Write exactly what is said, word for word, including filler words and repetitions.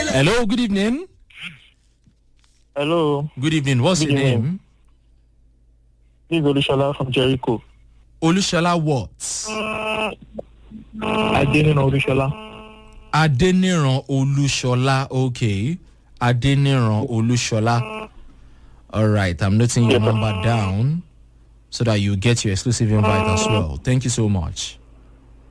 Hello, good evening. Hello. Good evening. What's Good your evening. name? This is Olushola from Jericho. Olushola what? I didn't know Olushola. Adeniran Olushola. Okay. Adeniran Olushola. All right. I'm noting your number down so that you get your exclusive invite as well. Thank you so much.